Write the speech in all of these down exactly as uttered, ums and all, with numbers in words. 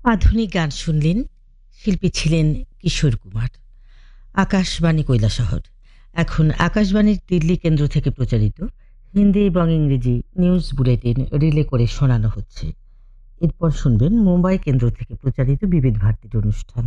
আধুনিক গান শুনলেন, শিল্পী ছিলেন কিশোর কুমার। আকাশবাণী কৈলাসহর। এখন আকাশবাণীর দিল্লি কেন্দ্র থেকে প্রচারিত হিন্দি এবং ইংরেজি নিউজ বুলেটিন রিলে করে শোনানো হচ্ছে। এরপর শুনবেন মুম্বাই কেন্দ্র থেকে প্রচারিত বিবিধ ভারতীর অনুষ্ঠান।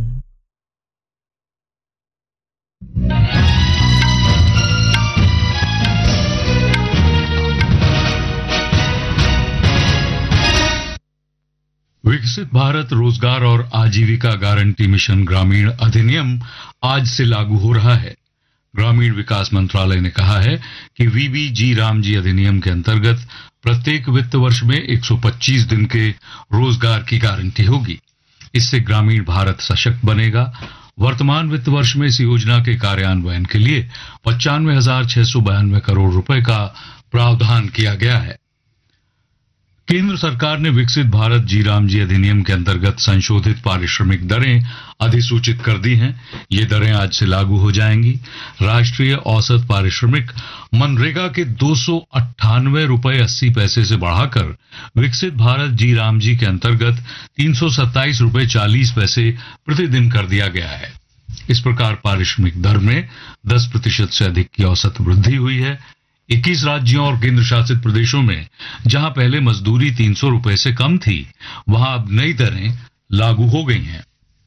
विकसित भारत रोजगार और आजीविका गारंटी मिशन ग्रामीण अधिनियम आज से लागू हो रहा है। ग्रामीण विकास मंत्रालय ने कहा है कि वीबीजी रामजी अधिनियम के अंतर्गत प्रत्येक वित्त वर्ष में एक सौ पच्चीस दिन के रोजगार की गारंटी होगी। इससे ग्रामीण भारत सशक्त बनेगा। वर्तमान वित्त वर्ष में इस योजना के कार्यान्वयन के लिए पचानवे हजार छह सौ बयानवे करोड़ रुपए का प्रावधान किया गया है। केंद्र सरकार ने विकसित भारत जी रामजी अधिनियम के अंतर्गत संशोधित पारिश्रमिक दरें अधिसूचित कर दी हैं। ये दरें आज से लागू हो जाएंगी। राष्ट्रीय औसत पारिश्रमिक मनरेगा के दो सौ अट्ठानवे रुपए अस्सी पैसे से बढ़ाकर विकसित भारत जी रामजी के अंतर्गत तीन सौ सत्ताईस रुपए चालीस पैसे प्रतिदिन कर दिया गया है। इस प्रकार पारिश्रमिक दर में दस प्रतिशत से अधिक की औसत वृद्धि हुई है। इक्कीस राज्यों और केंद्र शासित प्रदेशों में जहां पहले मजदूरी तीन सौ रुपए से कम थी, वहां अब नई दरें लागू हो गई हैं।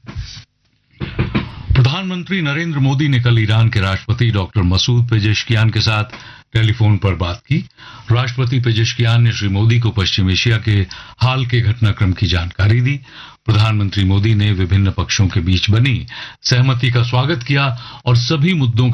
प्रधानमंत्री नरेंद्र मोदी ने कल ईरान के राष्ट्रपति डॉक्टर मसूद पेजेश्कियान के साथ टेलीफोन पर बात की। राष्ट्रपति पेजेश्कियान ने श्री मोदी को पश्चिम एशिया के हाल के घटनाक्रम की जानकारी दी। प्रधानमंत्री मोदी ने विभिन्न पक्षों के बीच बनी सहमति का स्वागत किया और सभी मुद्दों का